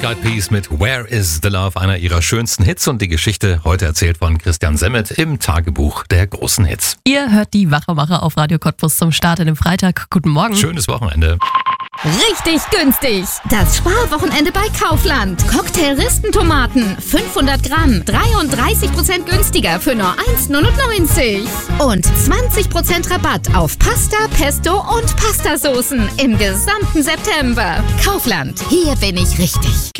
Black Eyed Peas mit Where is the Love, einer ihrer schönsten Hits, und die Geschichte heute erzählt von Christian Semmet im Tagebuch der großen Hits. Ihr hört die Wachemacher auf Radio Cottbus zum Start in den Freitag. Guten Morgen. Schönes Wochenende. Richtig günstig. Das Sparwochenende bei Kaufland. Cocktail-Ristentomaten 500 Gramm, 33% günstiger für nur 1,99. Und 20% Rabatt auf Pasta, Pesto und Pastasoßen im gesamten September. Kaufland, hier bin ich richtig.